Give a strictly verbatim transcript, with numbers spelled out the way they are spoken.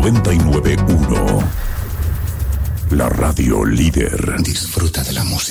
noventa y nueve punto uno. La radio líder. Disfruta de la música.